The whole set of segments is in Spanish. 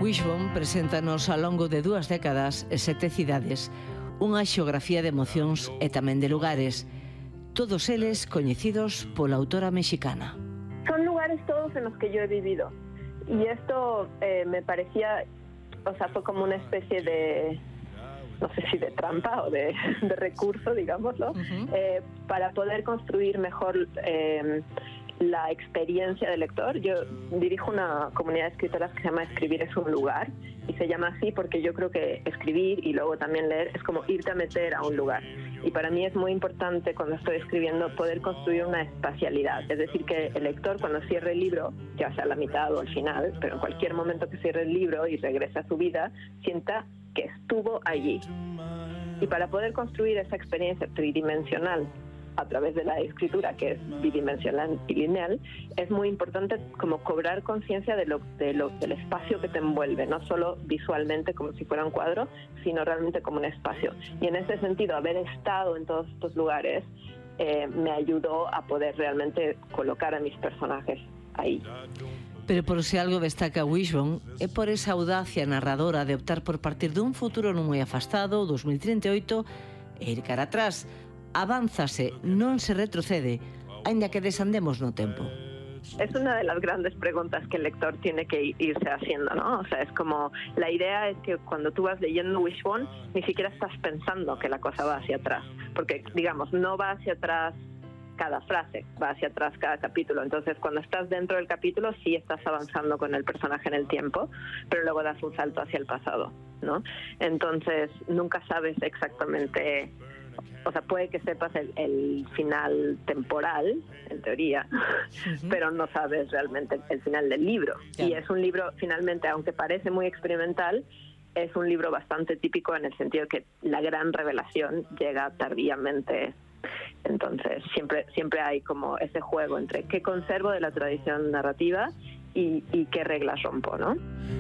Wishbone preséntanos ao longo de 2 décadas e 7 cidades unha xeografía de emocións e tamén de lugares, todos eles coñecidos pola autora mexicana. Son lugares todos en los que yo he vivido y esto me parecía, o sea, fue como una especie de, no sé si de trampa o de recurso, digámoslo, para poder construir mejor la experiencia del lector. Yo dirijo una comunidad de escritoras que se llama Escribir es un lugar, y se llama así porque yo creo que escribir y luego también leer es como irte a meter a un lugar. Y para mí es muy importante cuando estoy escribiendo poder construir una espacialidad, es decir, que el lector cuando cierre el libro, ya sea a la mitad o al final, pero en cualquier momento que cierre el libro y regrese a su vida, sienta que estuvo allí. Y para poder construir esa experiencia tridimensional a través de la escritura, que es bidimensional y lineal, es muy importante como cobrar conciencia del espacio que te envuelve, no solo visualmente como si fuera un cuadro, sino realmente como un espacio. Y en ese sentido, haber estado en todos estos lugares me ayudó a poder realmente colocar a mis personajes ahí. Pero por si algo destaca Wishbone é por esa audacia narradora de optar por partir dun futuro non moi afastado, 2038, e ir cara atrás. Avánzase, non se retrocede, aínda que desandemos no tempo. Es una de las grandes preguntas que el lector tiene que irse haciendo, ¿no? O sea, es como, la idea es que cuando tú vas leyendo Wishbone, ni siquiera estás pensando que la cosa va hacia atrás, porque, digamos, no va hacia atrás cada frase, va hacia atrás cada capítulo. Entonces, cuando estás dentro del capítulo, sí estás avanzando con el personaje en el tiempo, pero luego das un salto hacia el pasado, ¿no? Entonces, nunca sabes exactamente. O sea, puede que sepas el final temporal, en teoría, pero no sabes realmente el final del libro. Yeah. Y es un libro, finalmente, aunque parece muy experimental, es un libro bastante típico en el sentido que la gran revelación llega tardíamente. Entonces, siempre hay como ese juego entre qué conservo de la tradición narrativa y qué reglas rompo, ¿no?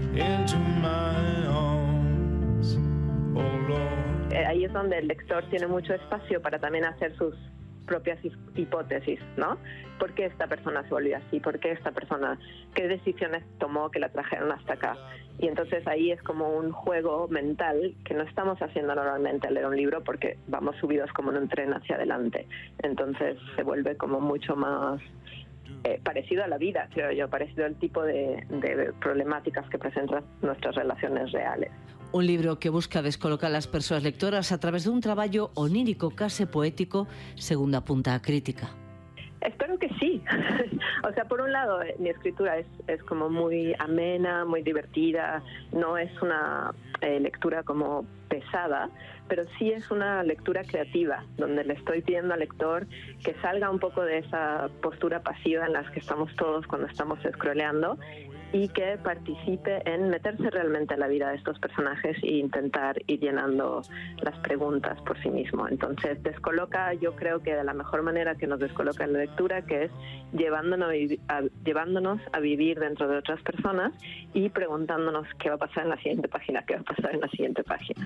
Ahí es donde el lector tiene mucho espacio para también hacer sus propias hipótesis, ¿no? ¿Por qué esta persona se volvió así? ¿Por qué esta persona? ¿Qué decisiones tomó que la trajeron hasta acá? Y entonces ahí es como un juego mental que no estamos haciendo normalmente al leer un libro porque vamos subidos como en un tren hacia adelante. Entonces se vuelve como mucho más parecido a la vida, creo yo, parecido al tipo de problemáticas que presentan nuestras relaciones reales. Un libro que busca descolocar as persoas lectoras a través dun traballo onírico, case poético, segundo apunta a crítica. Espero que sí. O sea, por un lado, mi escritura es como muy amena, muy divertida, no es una lectura como pesada, pero sí es una lectura creativa, donde le estoy pidiendo al lector que salga un poco de esa postura pasiva en la que estamos todos cuando estamos scrolleando y que participe en meterse realmente en la vida de estos personajes e intentar ir llenando las preguntas por sí mismo. Entonces descoloca, yo creo que de la mejor manera que nos descoloca en la lectura, que es llevándonos a vivir dentro de otras personas y preguntándonos qué va a pasar en la siguiente página, qué va a pasar en la siguiente página.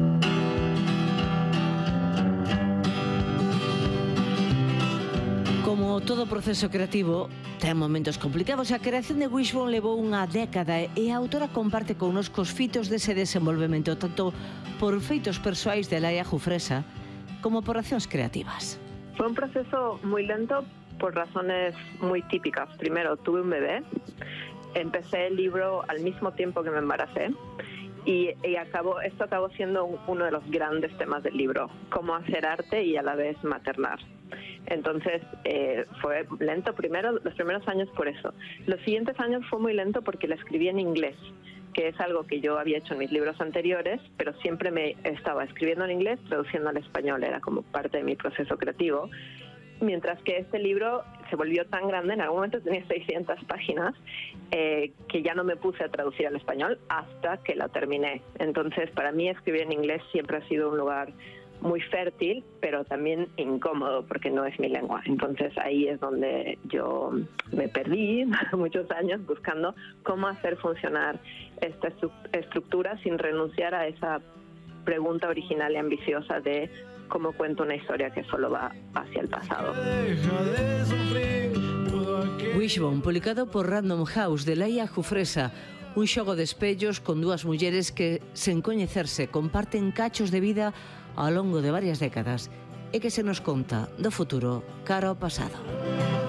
Como todo proceso creativo, ten momentos complicados e a creación de Wishbone levou unha década e a autora comparte connosco os fitos dese desenvolvemento tanto por feitos persoais de Laia Jufresa como por accións creativas. Fue un proceso muy lento por razones muy típicas. Primero, tuve un bebé, empecé el libro al mismo tiempo que me embaracé y esto acabó siendo uno de los grandes temas del libro, cómo hacer arte y a la vez maternar. Entonces fue lento los primeros años por eso. Los siguientes años fue muy lento porque la escribí en inglés, que es algo que yo había hecho en mis libros anteriores, pero siempre me estaba escribiendo en inglés, traduciendo al español, era como parte de mi proceso creativo. Mientras que este libro se volvió tan grande, en algún momento tenía 600 páginas, que ya no me puse a traducir al español hasta que la terminé. Entonces, para mí escribir en inglés siempre ha sido un lugar muy fértil, pero también incómodo porque no es mi lengua. Entonces ahí es donde yo me perdí muchos años buscando cómo hacer funcionar esta estructura sin renunciar a esa pregunta original y ambiciosa de cómo cuento una historia que solo va hacia el pasado. Wishbone, publicado por Random House, de Laia Jufresa, Un xogo de espellos con dúas mulleres que, sen coñecerse, comparten cachos de vida ao longo de varias décadas e que se nos conta do futuro cara ao pasado.